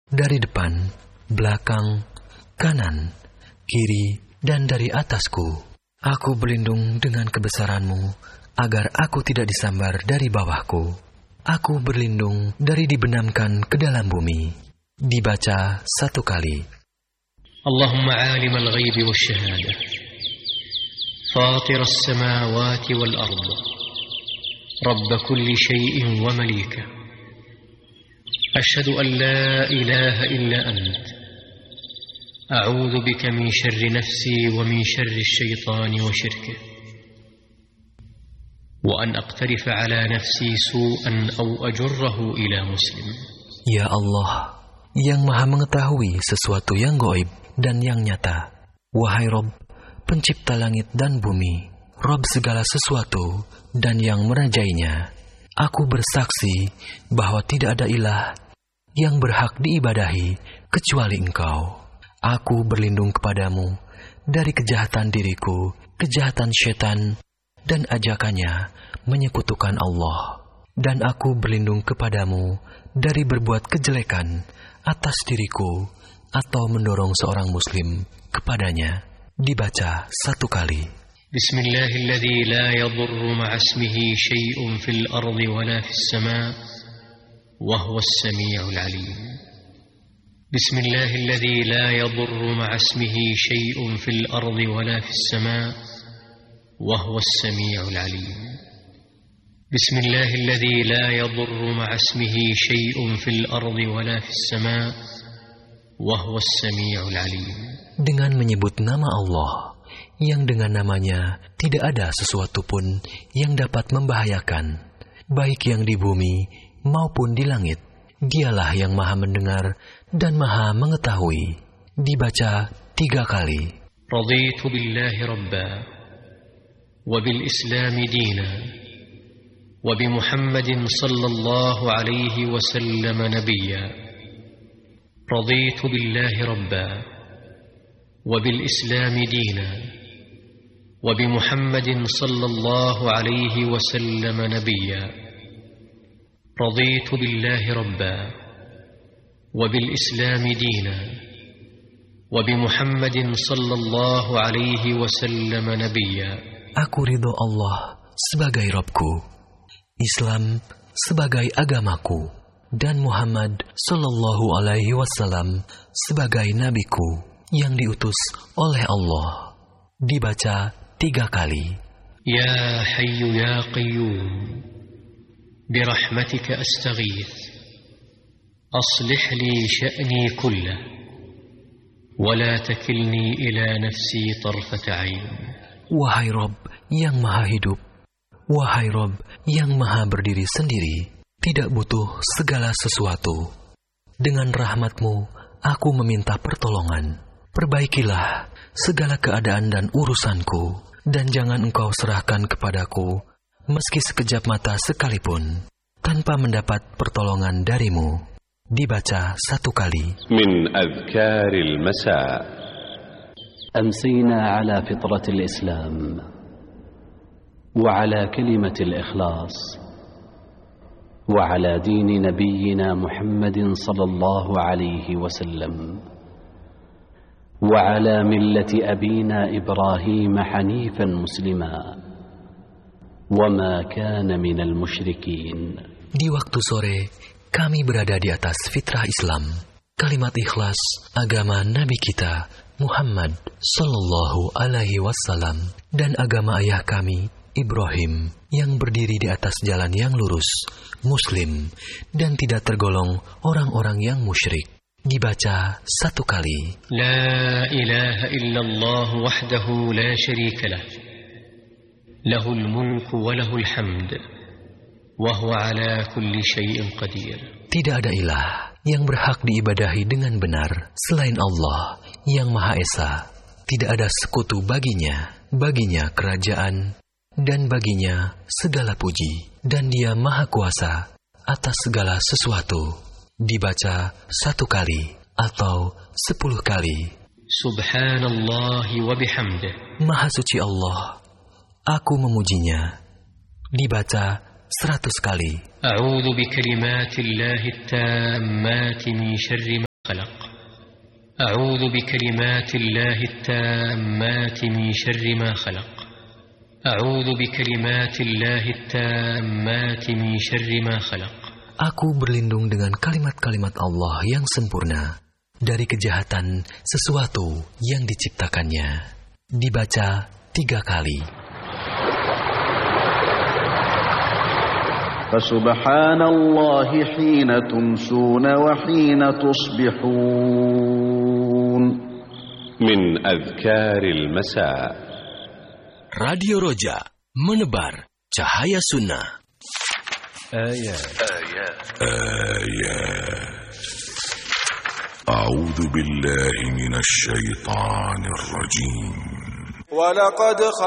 dari depan, belakang, kanan, kiri, dan dari atasku. Aku berlindung dengan kebesaran-Mu, agar aku tidak disambar dari bawahku. Aku berlindung dari dibenamkan ke dalam bumi. Dibaca 1 kali. Allahumma alim al-ghayb wa syahada, fatir as-samawati wal-ard, rabb kulli shay'in wa malika, ashhadu an la ilaha illa ant, a'udzu bika min syarri nafsi wa min syarri asy-syaitani wa syirkihi, wa an aqtarifa ala nafsi su'an aw ajurrahu ila muslim. Ya Allah, yang maha mengetahui sesuatu yang gaib dan yang nyata. Wahai Rabb, pencipta langit dan bumi, Rabb segala sesuatu dan yang merajainya, aku bersaksi bahwa tidak ada ilah yang berhak diibadahi kecuali Engkau. Aku berlindung kepadamu dari kejahatan diriku, kejahatan syaitan, dan ajakannya menyekutukan Allah. Dan aku berlindung kepadamu dari berbuat kejelekan atas diriku atau mendorong seorang muslim kepadanya. Dibaca 1 kali. Bismillahilladzi la yadurru ma'asmihi syai'un fil ardi wa la fis sama' wa huwas sami'ul 'alim. Bismillahilladzi la yadurru ma'asmihi syai'un fil ardi wa la fis sama' wa huwas sami'ul 'alim. Bismillahilladzi la yadurru ma'asmihi syai'un fil ardi wa la fis sama' wa huwas sami'ul 'alim. Dengan menyebut nama Allah, yang dengan namanya tidak ada sesuatu pun yang dapat membahayakan, baik yang di bumi maupun di langit. Dialah yang maha mendengar dan maha mengetahui. Dibaca 3 kali. Raditu billahi rabba, wa bil islami dina, wa bi Muhammadin sallallahu alaihi wasallam nabiyya. رضيت بالله ربا وبالإسلام دينا وبمحمد صلى الله عليه وسلم نبيا رضيت بالله ربا وبالإسلام دينا وبمحمد صلى الله عليه وسلم نبيا. Aku ridho Allah sebagai Rabbku, Islam sebagai agamaku, dan Muhammad sallallahu alaihi wasallam sebagai nabiku yang diutus oleh Allah. Dibaca 3 kali. Ya Hayyu ya Qayyum, birahmatika astaghith, aslih li sya'ni kullah, wa la takilni ila nafsi tarfata 'ain. Wahai Rabb yang maha hidup, wahai Rabb yang maha berdiri sendiri, tidak butuh segala sesuatu. Dengan rahmat-Mu, aku meminta pertolongan. Perbaikilah segala keadaan dan urusanku, dan jangan Engkau serahkan kepadaku, meski sekejap mata sekalipun, tanpa mendapat pertolongan dari-Mu. Dibaca 1 kali. Min adhkaril masa. Amsina ala fitratil Islam, wa ala kalimatil ikhlas, وعلى دين نبينا محمد صلى الله عليه وسلم وعلى ملة أبينا إبراهيم حنيفا مسلما وما كان من المشركين. Di waktu sore, kami berada di atas fitrah Islam, kalimat ikhlas agama Nabi kita Muhammad sallallahu alaihi wasallam, dan agama ayah kami Ibrahim yang berdiri di atas jalan yang lurus, muslim, dan tidak tergolong orang-orang yang musyrik. Dibaca 1 kali. La ilaha illallah wahdahu la syarika lah, lahul mulku wa lahul hamd, wa huwa ala kulli syai'in qadir. Tidak ada ilah yang berhak diibadahi dengan benar selain Allah yang Maha Esa. Tidak ada sekutu baginya kerajaan, dan baginya segala puji, dan Dia Maha Kuasa atas segala sesuatu. Dibaca 1 kali atau 10 kali. Subhanallah wa bihamdih. Maha suci Allah, aku memujinya. Dibaca 100 kali. A'udzu bi kalimatillahi tammati min syarri خلق أعوذ بكلمات الله التامات من شر ما خلق أعوذ بكلمات الله التامات من شر ما خلق. Aku berlindung dengan kalimat-kalimat Allah yang sempurna dari kejahatan sesuatu yang diciptakannya. Dibaca 3 kali. Fasubhanallahi hina tumsuna wa hina tusbihun. Min adhkaril masa. Radio Roja menebar cahaya sunnah. آيات أعوذ بالله من الشيطان الرجيم. ولقد